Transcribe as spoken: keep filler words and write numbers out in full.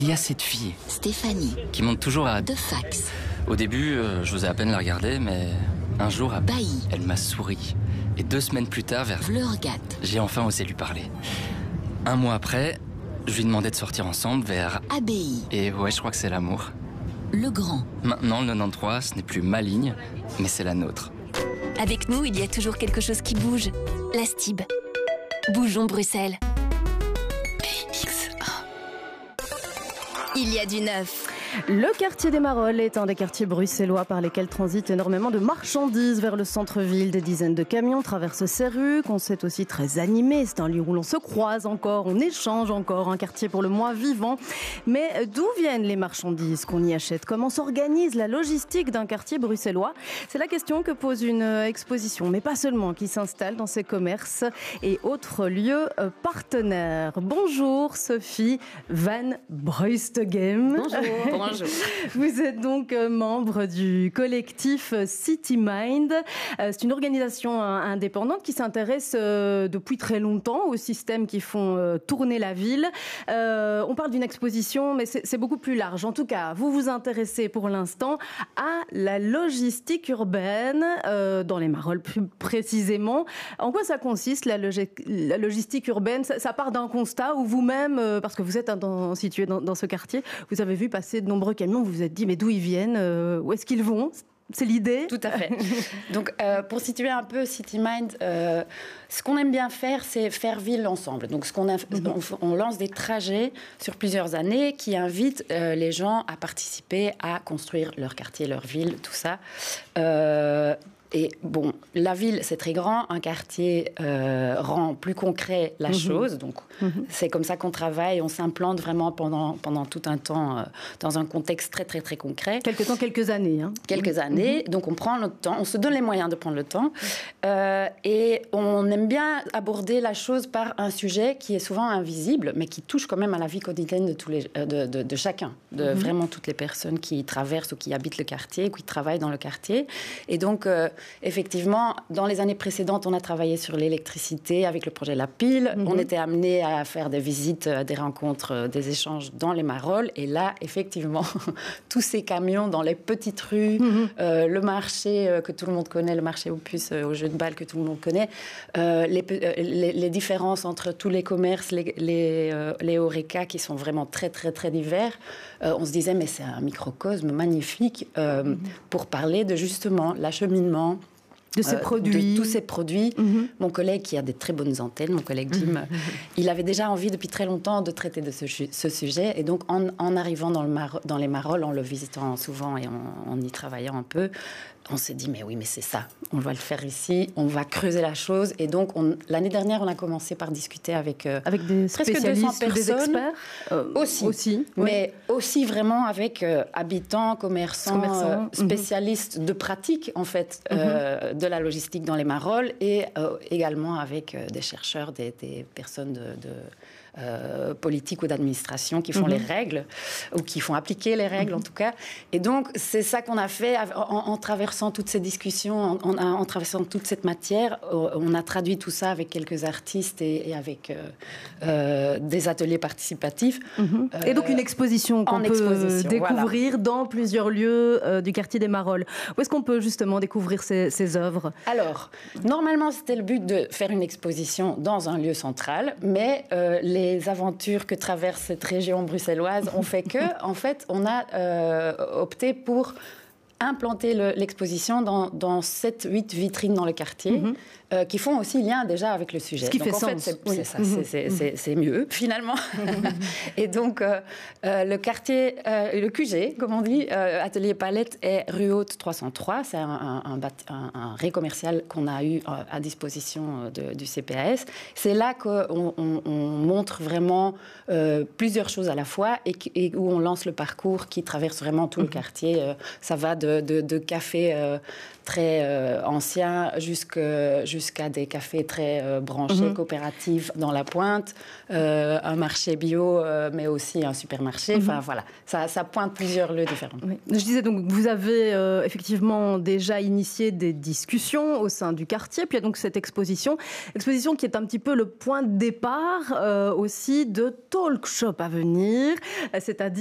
Il y a cette fille, Stéphanie, qui monte toujours à... de Fax. Au début, euh, je osais à peine la regarder, mais un jour, à... Bailly. elle m'a souri. Et deux semaines plus tard, vers... Vleurgat. j'ai enfin osé lui parler. Un mois après, je lui demandais de sortir ensemble vers... Abbaye. Et ouais, je crois que c'est l'amour. Le Grand. Maintenant, le quatre-vingt-treize, ce n'est plus ma ligne, mais c'est la nôtre. Avec nous, il y a toujours quelque chose qui bouge. La Stib. Bougeons Bruxelles. P X un. Il y a du neuf. Le quartier des Marolles est un des quartiers bruxellois par lesquels transitent énormément de marchandises vers le centre-ville. Des dizaines de camions traversent ces rues, qu'on sait aussi très animé. C'est un lieu où l'on se croise encore, on échange encore, un quartier pour le moins vivant. Mais d'où viennent les marchandises qu'on y achète? Comment s'organise la logistique d'un quartier bruxellois? C'est la question que pose une exposition, mais pas seulement, qui s'installe dans ces commerces et autres lieux partenaires. Bonjour Sophie Van Bruystegem. Bonjour. Bonjour. Vous êtes donc membre du collectif City Mind. C'est une organisation indépendante qui s'intéresse depuis très longtemps aux systèmes qui font tourner la ville. On parle d'une exposition, mais c'est beaucoup plus large. En tout cas, vous vous intéressez pour l'instant à la logistique urbaine, dans les Marolles plus précisément. En quoi ça consiste, la, logi- la logistique urbaine? ça, ça part d'un constat où vous-même, parce que vous êtes dans, situé dans, dans ce quartier, vous avez vu passer de nombreux camions, vous vous êtes dit mais d'où ils viennent, euh, où est-ce qu'ils vont? C'est l'idée? Tout à fait. Donc, euh, pour situer un peu City Mind, euh, ce qu'on aime bien faire, c'est faire ville ensemble. Donc, ce qu'on a, mm-hmm. on, on lance des trajets sur plusieurs années qui invitent euh, les gens à participer à construire leur quartier, leur ville, tout ça. Euh, Et bon, la ville, c'est très grand. Un quartier euh, rend plus concret la mmh. chose. Donc, mmh. c'est comme ça qu'on travaille. On s'implante vraiment pendant, pendant tout un temps euh, dans un contexte très, très, très concret. Quelques temps, quelques années. Hein. Quelques mmh. années. Donc, on prend notre temps. On se donne les moyens de prendre le temps. Euh, et on aime bien aborder la chose par un sujet qui est souvent invisible, mais qui touche quand même à la vie quotidienne de, tous les, de, de, de chacun, de mmh. vraiment toutes les personnes qui traversent ou qui habitent le quartier, ou qui travaillent dans le quartier. Et donc... Euh, Effectivement, dans les années précédentes, on a travaillé sur l'électricité avec le projet La Pile. Mm-hmm. On était amené à faire des visites, des rencontres, des échanges dans les Marolles. Et là, effectivement, tous ces camions dans les petites rues, mm-hmm. euh, le marché euh, que tout le monde connaît, le marché aux puces, euh, au jeu de balle que tout le monde connaît, euh, les, euh, les, les différences entre tous les commerces, les, les, euh, les Horeca qui sont vraiment très, très, très divers. Euh, on se disait, mais c'est un microcosme magnifique euh, mm-hmm. pour parler de justement l'acheminement, de ces euh, produits. De tous ces produits. Mm-hmm. Mon collègue, qui a des très bonnes antennes, mon collègue Jim, mm-hmm. il avait déjà envie depuis très longtemps de traiter de ce, ce sujet. Et donc, en, en arrivant dans, le Mar- dans les Marolles, en le visitant souvent et en, en y travaillant un peu, on s'est dit, mais oui, mais c'est ça. On va le faire ici, on va creuser la chose. Et donc, on, l'année dernière, on a commencé par discuter avec, euh, avec des presque deux cents personnes. Des experts euh, Aussi. aussi Mais oui. aussi vraiment avec euh, habitants, commerçants, commerçants. Euh, spécialistes mm-hmm. de pratique, en fait, mm-hmm. euh, de la logistique dans les Marolles. Et euh, également avec euh, des chercheurs, des, des personnes de... de Euh, politiques ou d'administration qui font mm-hmm. les règles ou qui font appliquer les règles mm-hmm. en tout cas. Et donc c'est ça qu'on a fait en, en traversant toutes ces discussions, en, en, en traversant toute cette matière. On a traduit tout ça avec quelques artistes et, et avec euh, euh, des ateliers participatifs. Mm-hmm. Euh, et donc une exposition qu'on peut exposition, découvrir voilà. dans plusieurs lieux euh, du quartier des Marolles. Où est-ce qu'on peut justement découvrir ces, ces œuvres? Alors, normalement c'était le but de faire une exposition dans un lieu central, mais euh, les Les aventures que traverse cette région bruxelloise ont fait que, en fait, on a euh, opté pour implanter le, l'exposition dans, dans sept huit vitrines dans le quartier, mm-hmm. euh, qui font aussi lien déjà avec le sujet. Ce qui donc, fait en sens. Fait, c'est, oui. c'est ça, mm-hmm. c'est, c'est, c'est, c'est mieux, finalement. Et donc, euh, euh, le quartier, euh, le Q G, comme on dit, euh, Atelier Palette, est rue Haute trois cent trois. C'est un, un, un, un, un ré commercial qu'on a eu à disposition de, du C P A S. C'est là qu'on on, on montre vraiment euh, plusieurs choses à la fois et, et où on lance le parcours qui traverse vraiment tout mm-hmm. le quartier. Euh, ça va de de, de, de cafés euh, très euh, anciens jusqu'à, jusqu'à des cafés très euh, branchés, mmh. coopératifs dans la pointe, euh, un marché bio, euh, mais aussi un supermarché. Enfin, mmh. voilà, ça, ça pointe plusieurs lieux différents. Oui. Je disais donc, vous avez euh, effectivement déjà initié des discussions au sein du quartier, puis il y a donc cette exposition, exposition qui est un petit peu le point de départ euh, aussi de talk shop à venir, c'est-à-dire